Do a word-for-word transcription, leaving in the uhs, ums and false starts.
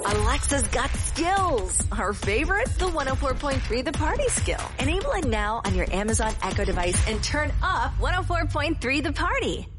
Alexa's got skills. Our favorite? The one oh four point three The Party skill. Enable it now on your Amazon Echo device and turn up one oh four point three The Party.